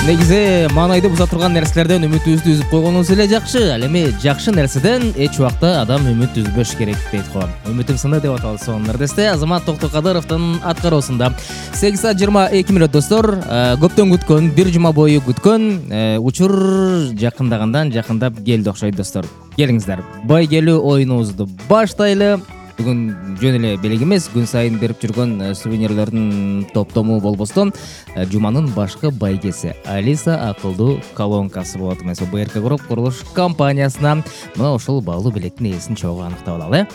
Негизи маанайды буза турган нерселерден үмүтүбүздү үзүп койгонубуз эле жакшы. Ал эми жакшы нерседен эч убакта адам үмүт үзбөш керек дейт го. Үмүтүм сыны деп аталат сонун нердесте. Азамат Токтокадыровдун аткаруусунда 8 саат 22 мүнөт достор. Көптөн күткөн, бир жума бою күткөн учур жакындап келди окшойт достор. Келиңиздер. Байгелүү оюнубузду баштайлы. Бүгүн жөн эле белек эмес, күн сайын берип жүргөн сувенирлердин топтому болбостон жуманын башкы байгеси Алиса акылдуу колонкасы болот эмес. БРК Групп курулуш компаниясына мына ошол баалуу белектин ээсин чогуу аныктап алалы.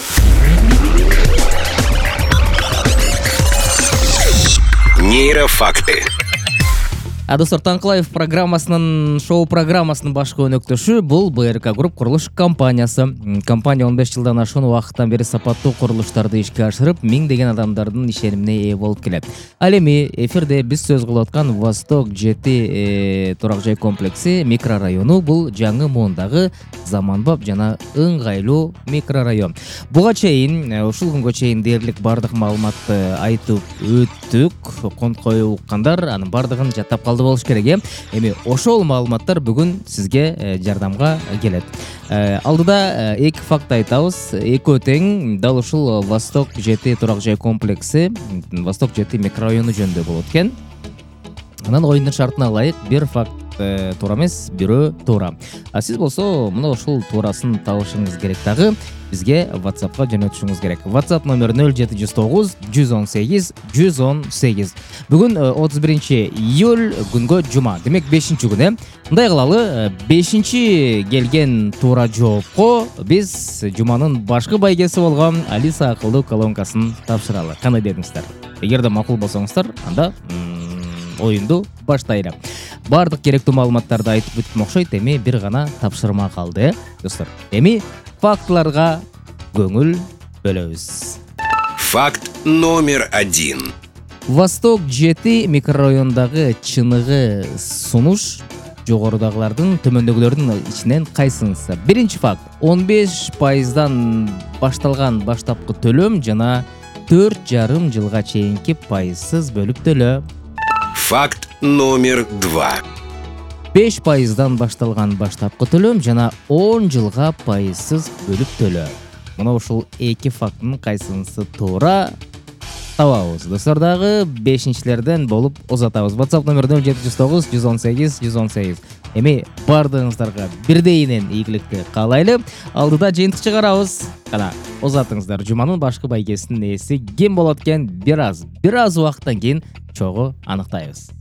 Нейрофакты. Достор, Таңкылаев программасынын, шоу программасынын башкы өнөктөшү бул БРК Групп курулуш компаниясы. Компания 15 жылдан ашуун убакыттан бери сапаттуу курулуштарды ишке ашырып, миңдеген адамдардын ишенимине ээ болуп келет. Ал эми эфирде биз сөз кылып аткан Восток 7 турак жай комплекси микрорайону бул жаңы муундагы заманбап жана ыңгайлуу микрорайон. Буга чейин, ушул күнгө чейин дээрлик бардык маалыматты айтып өттүк. Конкой уккандар анын бардыгын жаттап калды болуш керек. Эми ошол маалыматтар бүгүн сизге жардамга келет. Алдыда эки факт айтабыз. Экөө тең дал ушул Восток 7 турак жай комплекси, Восток 7 микрорайону жөнүндө болот экен. Анан оюндун шартына ылайык бир факт туура эмес, бирөө туура. А сиз болсо мына ушул туурасын табышыңыз керек дагы. Бизге WhatsApp'ка жөнөтүшүңүз керек. WhatsApp номер 0709 118 118. Бүгүн 31 июль, күнгө жума. Демек 5-күн. Мындай кылалы, 5 келген туура жоопко биз жуманын башкы байгеси болгон Алиса акылдуу колонкасын тапшыралы. Кандай дедиңиздер? Эгерде макул болсоңуздар, анда оюнду баштайлы. Бардык керектүү маалыматтарды айтып бүттүм окшойт. Эми бир гана тапшырма калды, достор. Эми фактыларга көңүл бөлөбүз. Факт номер 1. Восток 7 микрорайондагы чыныгы сунуш жогорудагылардын, төмөндөгүлөрдүн ичинен кайсынысы? Биринчи факт: 15% башталган баштапкы төлөм жана 4,5 жылга чейинки пайызсыз бөлүп төлөө. Факт номер 2. 5% башталган баштапкы төлөм жана 10 жылга пайызсыз бөлүп төлөө. Мына ушул эки фактынын кайсынысы туура? Табабыз. Достор, дагы 5-лерден болуп узатабыз. WhatsApp номер 0709 118 118. Эми бардыгыңыздарга бирдейинен ийгиликти каалайлы. Алдыда жыйынтык чыгарабыз. Кана узатыңыздар. Жуманын башкы байгесинин ээси ким болот экен? Бир аз убакыттан кийин чогуу аныктайбыз.